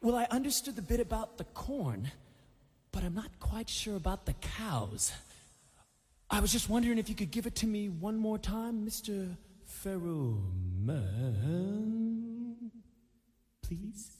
Well, I understood the bit about the corn, but I'm not quite sure about the cows. I was just wondering if you could give it to me one more time, Mr. Ferroman. Please?